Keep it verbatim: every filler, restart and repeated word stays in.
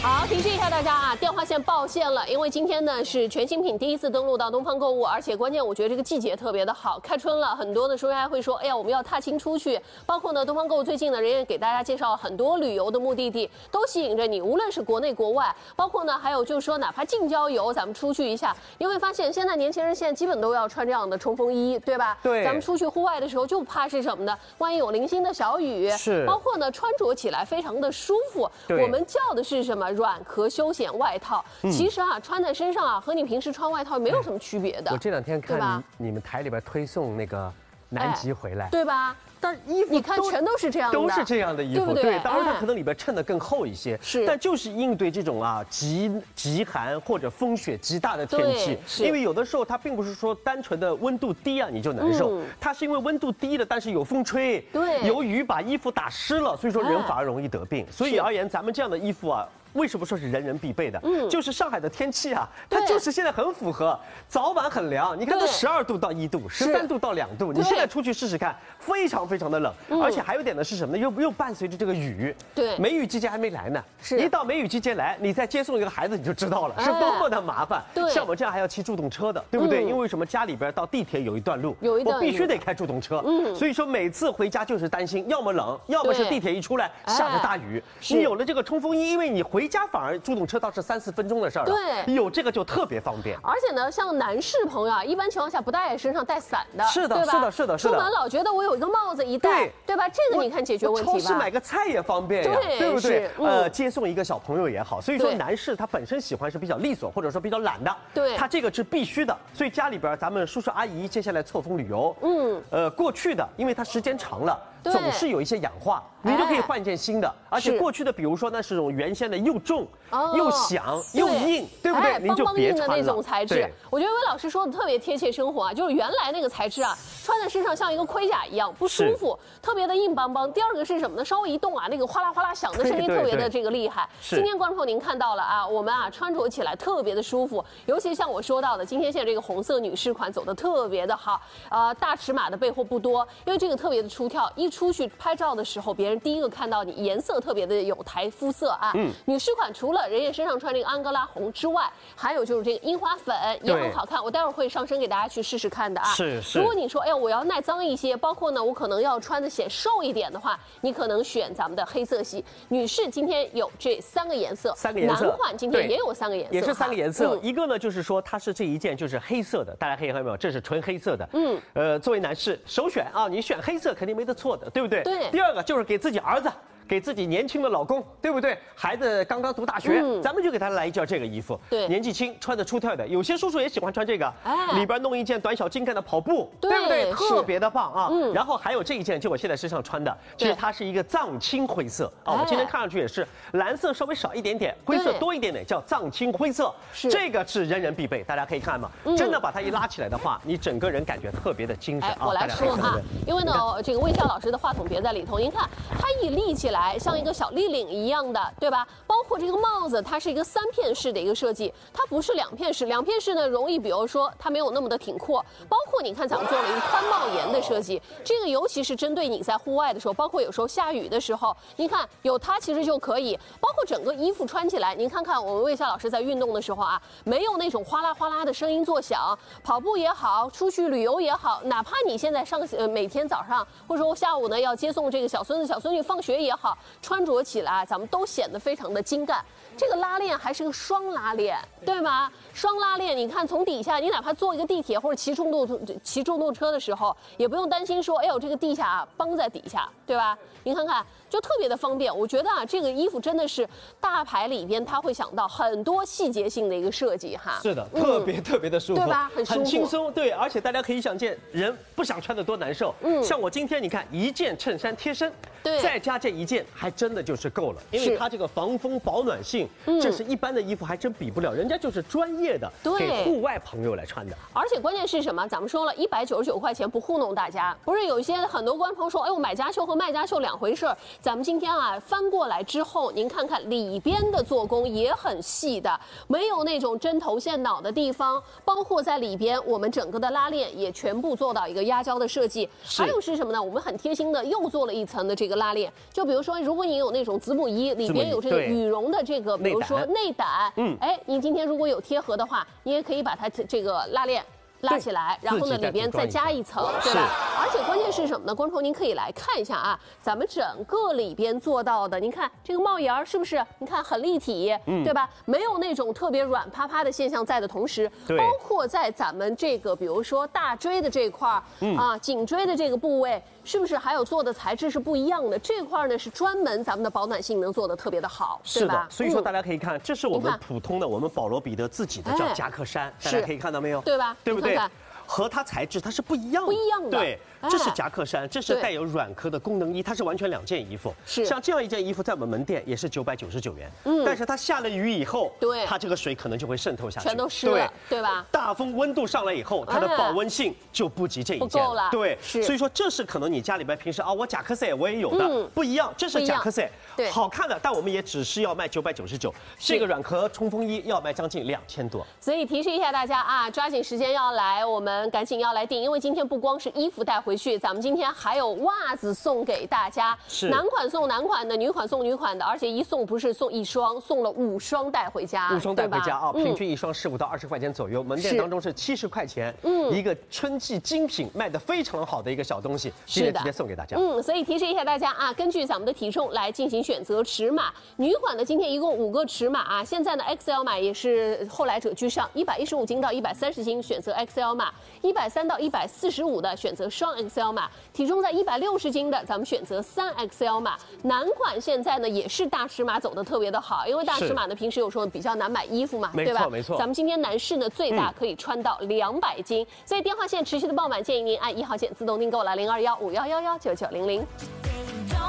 好，提示一下大家啊，电话线爆线了，因为今天呢是全新品第一次登陆到东方购物，而且关键我觉得这个季节特别的好，开春了，很多的收家会说，哎呀，我们要踏青出去，包括呢东方购物最近呢，人也给大家介绍了很多旅游的目的地，都吸引着你，无论是国内国外，包括呢还有就是说，哪怕近郊游，咱们出去一下，你会发现现在年轻人现在基本都要穿这样的冲锋衣，对吧？ 对， 咱们出去户外的时候就怕是什么呢？万一有零星的小雨， 是， 包括呢穿着起来非常的舒服，我们叫的是什么？软壳休闲外套，嗯、其实啊，穿在身上啊，和你平时穿外套没有什么区别的。 我这两天看你们台里边推送那个南极回来， 哎、对吧？ 但衣服你看全都是这样的， 都是这样的衣服， 对不对？对， 当然它可能里边衬得更厚一些， 是， 但就是应对这种啊极极寒或者风雪极大的天气，因为有的时候它并不是说单纯的温度低啊你就难受，嗯、它是因为温度低了，但是有风吹， 对， 有雨把衣服打湿了，所以说人反而容易得病。哎、所以而言，咱们这样的衣服啊。为什么说是人人必备的？嗯，就是上海的天气啊，它就是现在很符合，早晚很凉。你看都十二度到一度，十三度到两度，你现在出去试试看，非常非常的冷。嗯、而且还有点的是什么呢？又又伴随着这个雨。 对， 梅雨季节还没来呢。 是， 一到梅雨季节来，你再接送一个孩子，你就知道了，是多么的麻烦。 对， 像我这样还要骑助动车的，对不对？嗯、因为什么？家里边到地铁有一段路， 有一段我必须得开助动车。嗯，所以说每次回家就是担心，要么冷，要么是地铁一出来下着大雨。你有了这个冲锋衣，因为你回家反而助动车倒是三四分钟的事儿了， 对， 有这个就特别方便。 而且呢，像男士朋友啊，一般情况下不带身上带伞的， 是的，是的，是的，是的。 出门老觉得我有一个帽子一戴，对，对吧？这个你看解决问题吧。 超市买个菜也方便呀， 对， 对不对？ 嗯、 呃，接送一个小朋友也好。所以说，男士他本身喜欢是比较利索，或者说比较懒的， 对， 他这个是必须的。所以家里边咱们叔叔阿姨接下来错峰旅游，嗯，呃，过去的，因为它时间长了。总是有一些氧化，你就可以换一件新的。而且过去的，比如说那是种原先的又重、又响、又硬，对不对？您就别穿了。 那种材质，我觉得魏老师说的特别贴切生活啊，就是原来那个材质啊，穿在身上像一个盔甲一样不舒服，特别的硬邦邦。第二个是什么呢？稍微一动啊，那个哗啦哗啦响的声音特别的这个厉害。今天观众朋友您看到了啊，我们啊穿着起来特别的舒服，尤其像我说到的，今天现在这个红色女士款走的特别的好，呃，大尺码的备货不多，因为这个特别的出挑一。出去拍照的时候，别人第一个看到你，颜色特别的有台肤色啊。嗯，女士款除了人家身上穿这个安哥拉红之外，还有就是这个樱花粉也很好看。我待会儿会上身给大家去试试看的啊。 是是。 如果你说，哎呀，我要耐脏一些，包括呢，我可能要穿的显瘦一点的话，你可能选咱们的黑色系。女士今天有这三个颜色， 三个颜色。 男款今天也有三个颜色， 也是三个颜色。嗯、一个呢就是说它是这一件就是黑色的，大家可以看到没有？这是纯黑色的。嗯。呃，作为男士首选啊，你选黑色肯定没得错的。对不对？ 对。 第二个就是给自己儿子。给自己年轻的老公，对不对？孩子刚刚读大学，嗯、咱们就给他来一件这个衣服， 对， 年纪轻，穿得出挑的。有些叔叔也喜欢穿这个，哎，里边弄一件短小精干的跑步， 对, 对不对？特别的棒啊！ 嗯、 然后还有这一件，就我现在身上穿的，其实它是一个藏青灰色啊。我今天看上去也是蓝色稍微少一点点，灰色多一点点，叫藏青灰色。 是这个是人人必备，大家可以看嘛。嗯、真的把它一拉起来的话，你整个人感觉特别的精神啊。 我来说啊，因为呢，这个魏笑老师的话筒别在里头，您看它一立起来像一个小立领一样的，对吧？包括这个帽子，它是一个三片式的一个设计，它不是两片式。两片式呢，容易比如说它没有那么的挺阔。包括你看，咱们做了一个宽帽檐的设计，这个尤其是针对你在户外的时候，包括有时候下雨的时候，您看有它其实就可以。包括整个衣服穿起来，您看看我们魏笑老师在运动的时候啊，没有那种哗啦哗啦的声音作响。跑步也好，出去旅游也好，哪怕你现在上呃每天早上或者说下午呢要接送这个小孙子小孙女放学也好，穿着起来咱们都显得非常的精干。这个拉链还是个双拉链，对吗？双拉链，你看从底下，你哪怕坐一个地铁或者骑重度骑重度车的时候，也不用担心说，哎呦这个地下帮在底下，对吧？您看看，就特别的方便。我觉得啊，这个衣服真的是大牌里边，他会想到很多细节性的一个设计哈。 是的，特别、嗯、特别的舒服， 对吧？很舒服， 很轻松。对，而且大家可以想见，人不想穿的多难受。嗯，像我今天你看，一件衬衫贴身， 对， 再加这一件，还真的就是够了，因为它这个防风保暖性，嗯、这是一般的衣服还真比不了，人家就是专业的，给户外朋友来穿的。 而且关键是什么？咱们说了一百九十九块钱不糊弄大家，不是有一些很多观众朋友说，哎呦，买家秀和卖家秀两回事儿。 咱们今天啊翻过来之后，您看看里边的做工也很细的，没有那种针头线脑的地方，包括在里边我们整个的拉链也全部做到一个压胶的设计。还有是什么呢？我们很贴心的又做了一层的这个拉链，就比如说，如果你有那种子母衣，里边有这个羽绒的这个，比如说内胆，嗯，哎，你今天如果有贴合的话，你也可以把它这个拉链拉起来，然后呢里边再加一层，对吧？而且关键是什么呢？观众您可以来看一下啊，咱们整个里边做到的，您看这个帽檐儿是不是？你看很立体，嗯、对吧？没有那种特别软趴趴的现象在的同时，包括在咱们这个比如说大椎的这块儿、嗯、啊，颈椎的这个部位，是不是还有做的材质是不一样的？这块呢是专门咱们的保暖性能做的特别的好， 是的。所以说大家可以看，这是我们普通的我们保罗彼得自己的叫夹克衫，大家可以看到没有？ 对吧？ 对不对？和它材质它是不一样的， 不一样的。 对，这是夹克衫，这是带有软壳的功能衣，它是完全两件衣服。 是， 像这样一件衣服在我们门店也是九百九十九元。嗯，但是它下了雨以后， 对， 它这个水可能就会渗透下去， 全都湿了，对吧？ 大风温度上来以后，它的保温性就不及这一件了。 对，是。所以说这是可能你家里边平时啊，我夹克衫我也有的，不一样，这是夹克衫， 对， 好看的，但我们也只是要卖九百九十九，这个软壳冲锋衣要卖将近两千多。 所以提示一下大家啊，抓紧时间要来，我们赶紧要来订。因为今天不光是衣服带回去，咱们今天还有袜子送给大家， 是男款送男款的，女款送女款的，而且一送不是送一双，送了五双带回家， 五双带回家啊，平均一双十五到二十块钱左右，门店当中是七十块钱，嗯，一个春季精品卖的非常好的一个小东西，今天直接送给大家。 嗯，所以提示一下大家啊，根据咱们的体重来进行选择尺码。女款的今天一共五个尺码啊，现在呢 X L 码也是后来者居上，一百一十五斤到一百三十斤选择 X L 码，一百三到一百四十五的选择双 X L 码，体重在一百六十斤的咱们选择三 X L 码。男款现在呢也是大尺码走的特别的好，因为大尺码呢平时有时候比较难买衣服嘛，对吧？ 没错， 咱们今天男士呢最大可以穿到两百斤，所以电话线持续的爆满，建议您按一号线自动订购了零二幺五幺幺幺九九零零。